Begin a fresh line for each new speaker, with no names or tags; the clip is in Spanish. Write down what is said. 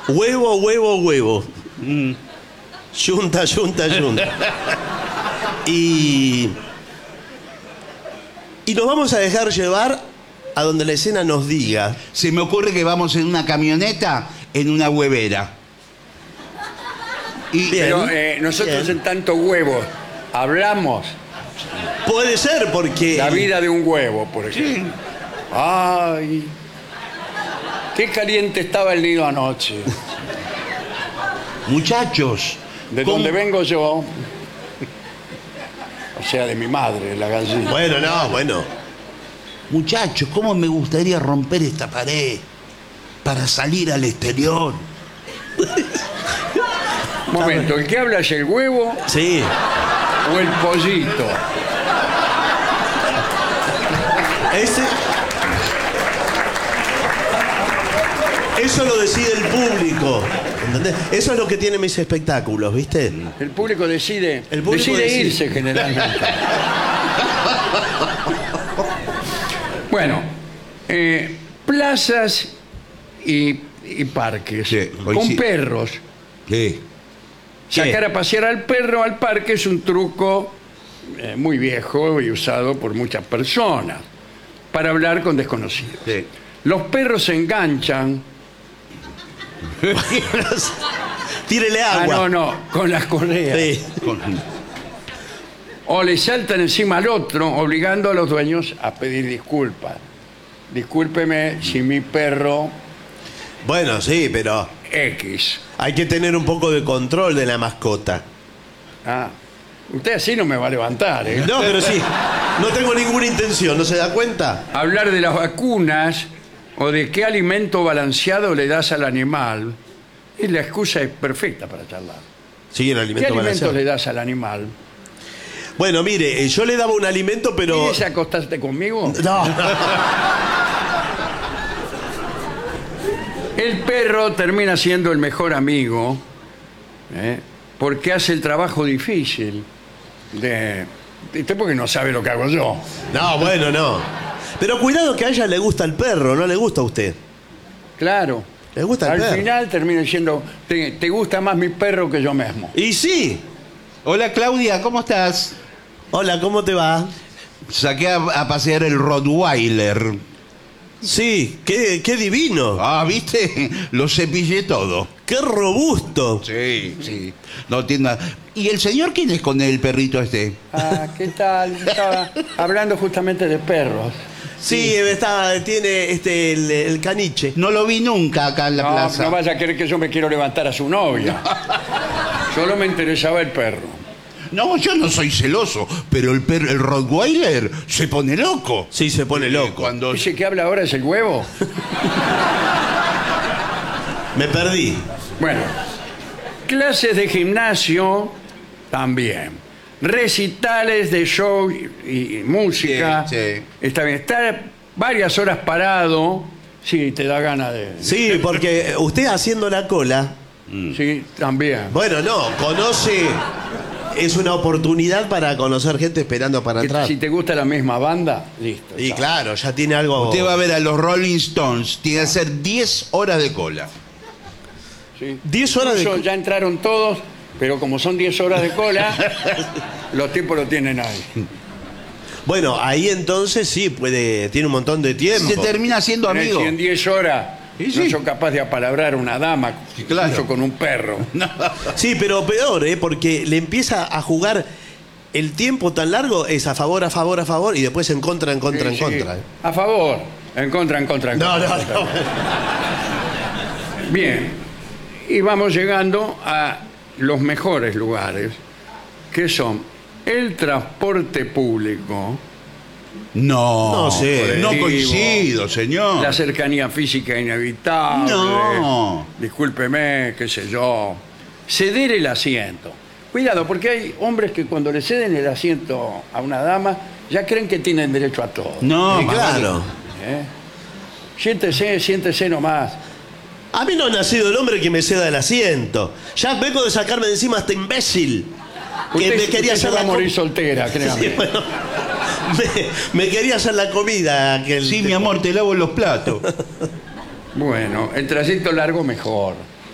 Huevo, huevo, huevo. Yunta, yunta, yunta. Y nos vamos a dejar llevar a donde la escena nos diga.
Se me ocurre que vamos en una camioneta, en una huevera.
Bien.
Pero nosotros
Bien.
en tanto huevos hablamos
Puede ser porque...
la vida de un huevo, por ejemplo. Ay, qué caliente estaba el nido anoche.
Muchachos,
De
¿cómo?
donde vengo yo, o sea, de mi madre, la gallina.
Bueno, no, bueno.
Muchachos, ¿cómo me gustaría romper esta pared para salir al exterior?
Un momento, ¿el que habla es el huevo
Sí.
o el pollito?
Eso lo decide el público. ¿Entendés? Eso es lo que tienen mis espectáculos, ¿viste?
El público decide,
El público decide.
irse generalmente. Bueno, plazas y parques
Sí, hoy
con
sí.
perros.
¿Qué?
Sacar a pasear al perro al parque es un truco muy viejo y usado por muchas personas para hablar con desconocidos.
Sí.
Los perros se enganchan.
Tírele
Ah,
agua.
no, con las correas.
Sí.
O le saltan encima al otro, obligando a los dueños a pedir disculpas. Discúlpeme si mi perro
Bueno, sí, pero
X.
hay que tener un poco de control de la mascota.
Ah, usted así no me va a levantar, ¿eh?
No, pero sí. No tengo ninguna intención, ¿no se da cuenta?
Hablar de las vacunas o de qué alimento balanceado le das al animal. Y la excusa es perfecta para charlar.
Sí, el
¿Qué
alimento
alimento
balanceado.
le das al animal?
Bueno, mire, yo le daba un alimento, pero...
¿Quieres acostarte conmigo?
No.
El perro termina siendo el mejor amigo, porque hace el trabajo difícil de... Usted porque no sabe lo que hago yo.
No, bueno, no. Pero cuidado que a ella le gusta el perro, no le gusta a usted.
Claro.
Le gusta el
Al
perro.
final termina diciendo, te gusta más mi perro que yo mismo.
Y sí.
Hola Claudia, ¿cómo estás?
Hola, ¿cómo te va?
Saqué a pasear el Rottweiler.
Sí, qué divino.
Ah, ¿viste? Lo cepillé todo.
Qué robusto.
Sí, sí. No tiene nada. ¿Y el señor quién es con el perrito este?
Ah, ¿qué tal? Estaba hablando justamente de perros.
Sí, tiene el caniche.
No lo vi nunca acá en la
No,
plaza.
no vaya a creer que yo me quiero levantar a su novia. Solo me interesaba el perro.
No, yo no soy celoso, pero el Rottweiler se pone loco.
Sí, se pone loco.
Cuando...
¿Ese que habla ahora es el huevo?
Me perdí.
Bueno, clases de gimnasio también. Recitales de show y música.
Sí, sí.
Está bien. Estar varias horas parado, sí, te da ganas de...
Sí, porque usted haciendo la cola,
Sí, también.
bueno, no, conoce, es una oportunidad para conocer gente esperando para entrar.
Si te gusta la misma banda, listo.
Y
chao.
claro, ya tiene algo...
Usted va a ver a los Rolling Stones, tiene que hacer 10 horas de cola.
Sí.
10 horas de...
Incluso ya entraron todos, pero como son 10 horas de cola, los tiempos lo tienen ahí.
Bueno, ahí entonces sí tiene un montón de tiempo.
Se termina siendo amigo.
Si en 10 horas
Sí,
no
sí.
soy capaz de apalabrar a una dama,
claro.
incluso con un perro.
Sí, pero peor, porque le empieza a jugar el tiempo tan largo, es a favor, y después en contra, en contra,
Sí,
en
sí.
contra.
A favor, en contra, en contra, en
No,
contra.
no, no.
Bien, y vamos llegando a los mejores lugares, que son el transporte público,
No,
No sé.
no coincido, señor.
la cercanía física inevitable.
No.
Discúlpeme, qué sé yo. Ceder el asiento. Cuidado, porque hay hombres que cuando le ceden el asiento a una dama, ya creen que tienen derecho a todo.
No,
Y
más
claro.
¿Eh? Siéntese nomás.
A mí no ha nacido el hombre que me ceda el asiento. Ya vengo de sacarme de encima a este imbécil. Que me quería
usted se
hacer
va a
la
morir
com-
soltera, créame.
Sí, bueno, me quería hacer la comida.
Sí, mi amor, te lavo los platos.
Bueno, el trayecto largo mejor.